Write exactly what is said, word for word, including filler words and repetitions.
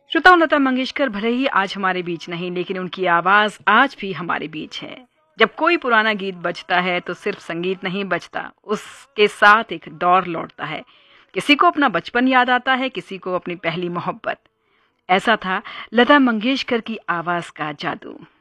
श्रोताओं, लता मंगेशकर भले ही आज हमारे बीच नहीं, लेकिन उनकी आवाज आज भी हमारे बीच है। जब कोई पुराना गीत बजता है तो सिर्फ संगीत नहीं बजता, उसके साथ एक दौर लौटता है। किसी को अपना बचपन याद आता है, किसी को अपनी पहली मोहब्बत। ऐसा था लता मंगेशकर की आवाज का जादू।